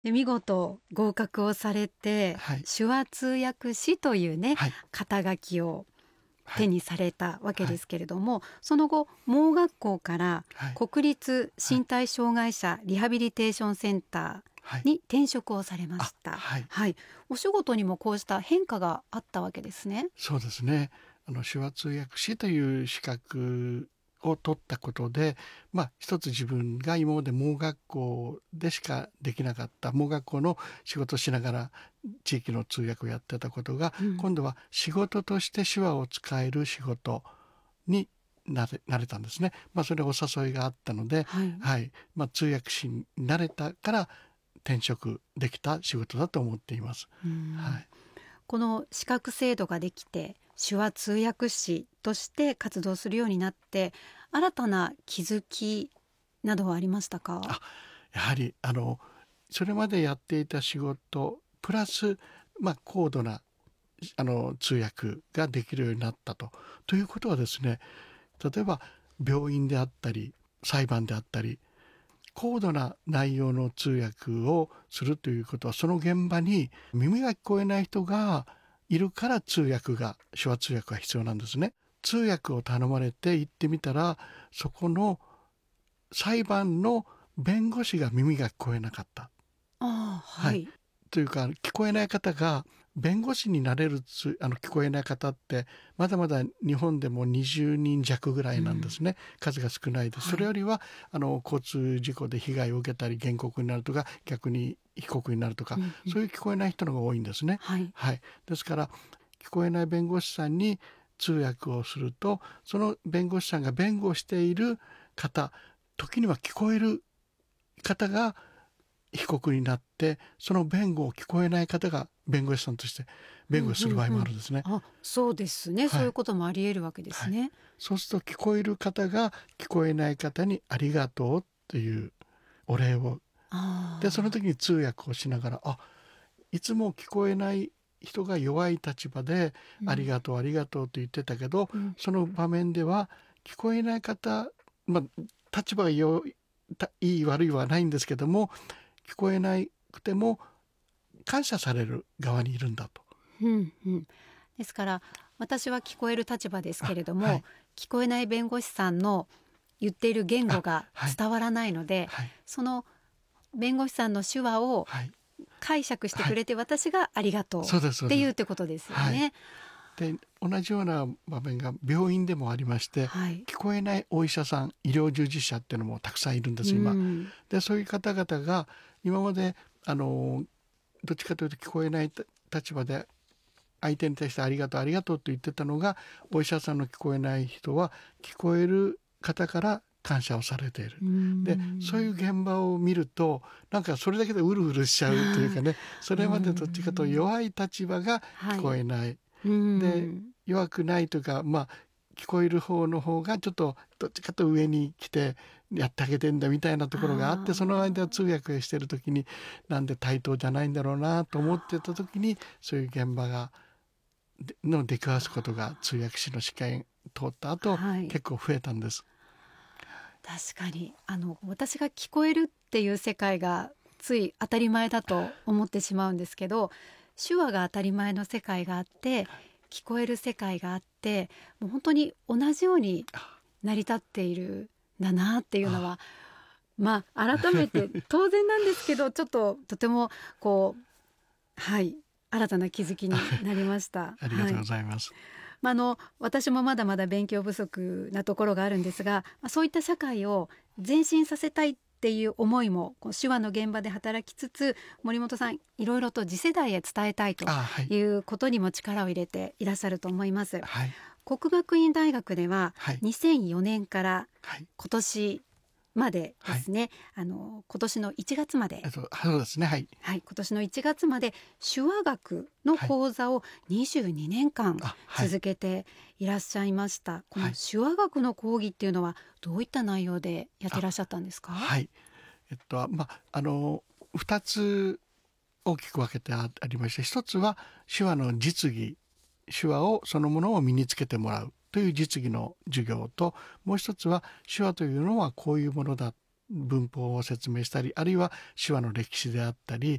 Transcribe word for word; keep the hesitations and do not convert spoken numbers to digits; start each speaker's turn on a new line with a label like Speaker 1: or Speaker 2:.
Speaker 1: で見事合格をされて、
Speaker 2: はい、
Speaker 1: 手話通訳士というね、
Speaker 2: はい、
Speaker 1: 肩書きを
Speaker 2: はい、
Speaker 1: 手にされたわけですけれども、はい、その後盲学校から
Speaker 2: はい、
Speaker 1: 国立
Speaker 2: はい、
Speaker 1: 身体障害者リハビリテーションセンタ
Speaker 2: はい、
Speaker 1: ーに転職をされま
Speaker 2: あ、
Speaker 1: した。
Speaker 2: はい、
Speaker 1: はい、お仕事にもこうした変化があったわけですね。
Speaker 2: そうですね。あの手話通訳士という資格を取ったことで、まあ一つ自分が今まで盲学校でしかできなかった盲学校の仕事をしながら地域の通訳をやってたことが、
Speaker 1: うん、
Speaker 2: 今度は仕事として手話を使える仕事になれ、なれたんですね。まあそれお誘いがあったので、
Speaker 1: はい、
Speaker 2: はい、まあ通訳士になれたから転職できた仕事だと思っています。
Speaker 1: うん、
Speaker 2: はい。
Speaker 1: この資格制度ができて手話通訳士として活動するようになって新たな気づきなどはありましたか？
Speaker 2: あ、やはりあのそれまでやっていた仕事プラス、まあ、高度なあの通訳ができるようになったと。ということはですね、例えば病院であったり裁判であったり高度な内容の通訳をするということは、その現場に耳が聞こえない人がいるから通訳が手話通訳が必要なんですね。通訳を頼まれて行ってみたら、そこの裁判の弁護士が耳が聞こえなかった。
Speaker 1: ああ、
Speaker 2: はい。
Speaker 1: はい。
Speaker 2: というか、聞こえない方が弁護士になれるつあの聞こえない方ってまだまだ日本でもにじゅうにん弱ぐらいなんですね、うん、数が少ないです、はい、それよりはあの交通事故で被害を受けたり原告になるとか逆に被告になるとか、うんうん、そういう聞こえない人の方が多いんですね、
Speaker 1: はい
Speaker 2: はい、ですから聞こえない弁護士さんに通訳をすると、その弁護士さんが弁護している方、時には聞こえる方が被告になって、その弁護を聞こえない方が弁護士さんとして弁護する場合もあるんですね、
Speaker 1: うんうんうん、あ、そうですね、はい、そういうこともあり得るわけですね、はい、
Speaker 2: そうすると聞こえる方が聞こえない方にありがとうというお礼を、でその時に通訳をしながら、あ、いつも聞こえない人が弱い立場で、うん、ありがとうありがとうと言ってたけど、うん、その場面では聞こえない方、まあ立場がよいい悪いはないんですけども、聞こえなくても感謝される側にいるんだと、
Speaker 1: うんうん、ですから私は聞こえる立場ですけれども、はい、聞こえない弁護士さんの言っている言語が伝わらないので、はい、その弁護士さんの手話を解釈してくれて、はい、私がありがとうっていうってことですよね。
Speaker 2: で同じような場面が病院でもありまして、はい、聞こえないお医者さん、医療従事者っていうのもたくさんいるんです今、うん、でそういう方々が今まであのどっちかというと聞こえない立場で相手に対してありがとうありがとうと言ってたのが、お医者さんの聞こえない人は聞こえる方から感謝をされている。でそういう現場を見るとなんかそれだけでうるうるしちゃうというかね、それまでどっちかと弱い立場が聞こえない、はい、で弱くないというか、まあ聞こえる方の方がちょっとどっちかと上に来てやってあげてんだみたいなところがあって、その間通訳してる時になんで対等じゃないんだろうなと思ってた時に、そういう現場がの出くわすことが通訳士の試験通った後、はい、結構増えたんです。
Speaker 1: 確かにあの私が聞こえるっていう世界がつい当たり前だと思ってしまうんですけど、手話が当たり前の世界があって聞こえる世界があって、もう本当に同じように成り立っているんだなっていうのは、まあ改めて当然なんですけどちょっととてもこうはい新たな気づきになりました
Speaker 2: ありがとうございます、
Speaker 1: はい。まあ、あの私もまだまだ勉強不足なところがあるんですが、そういった社会を前進させたいっていう思いもこう手話の現場で働きつつ、森本さんいろいろと次世代へ伝えたいということにも力を入れていらっしゃると思います、はい、国学院大学ではにせんよねんから今年までですね、はい、あの今年のいちがつまで、
Speaker 2: そうですね、はいはい、
Speaker 1: 今年のいちがつまで手話学の講座をにじゅうにねんかん続けていらっしゃいました、はい、この手話学の講義っていうのはどういった内容でやってらっしゃったんですか？
Speaker 2: はい、えっとまああのふたつ大きく分けてありまして、ひとつは手話の実技、手話をそのものを身につけてもらうという実技の授業と、もう一つは手話というのはこういうものだ、文法を説明したり、あるいは手話の歴史であったり